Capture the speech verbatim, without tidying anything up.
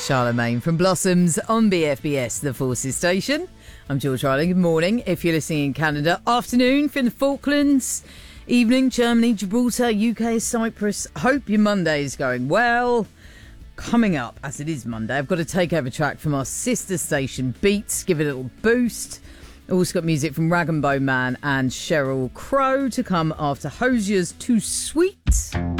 Charlemagne from Blossoms on B F B S, the Forces Station. I'm George Riley. Good morning if you're listening in Canada. Afternoon from the Falklands. Evening, Germany, Gibraltar, U K, Cyprus. Hope your Monday is going well. Coming up, as it is Monday, I've got a takeover track from our sister station, Beats. Give it a little boost. Also got music from Rag and Bone Man and Sheryl Crow to come after Hosier's Too Sweet.